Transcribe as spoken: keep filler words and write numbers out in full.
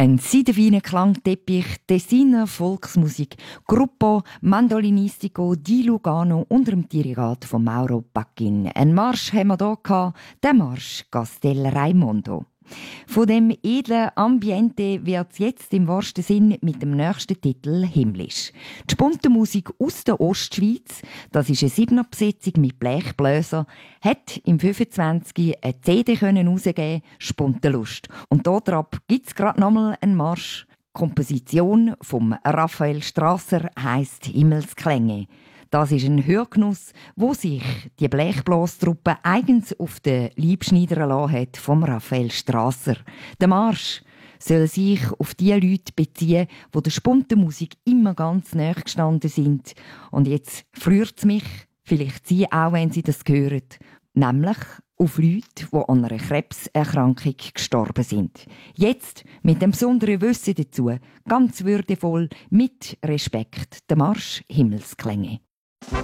Ein seidenfeiner Klangteppich, Tessiner Volksmusik, Gruppo Mandolinistico di Lugano unter dem Dirigat von Mauro Bacchin. Ein Marsch haben wir hier gehabt, der Marsch Castel Raimondo. Von dem edlen Ambiente wird es jetzt im wahrsten Sinn mit dem nächsten Titel himmlisch. Die Spuntenmusik aus der Ostschweiz, das ist eine Siebener-Besetzung mit Blechbläser, hat im fünfundzwanzig eine C D herausgegeben, Spuntenlust. Und dort gibt es gerade nochmal einen Marsch. Die Komposition von Raphael Strasser heisst Himmelsklänge. Das ist ein Hörgenuss, wo sich die Blechblastruppe eigens auf den Leib schneidern lassen hat vom Raphael Strasser. Der Marsch soll sich auf die Leute beziehen, die der Spuntenmusik immer ganz nahe gestanden sind. Und jetzt freut es mich, vielleicht Sie auch, wenn Sie das hören, nämlich auf Leute, die an einer Krebserkrankung gestorben sind. Jetzt mit dem besonderen Wissen dazu, ganz würdevoll, mit Respekt, der Marsch Himmelsklänge.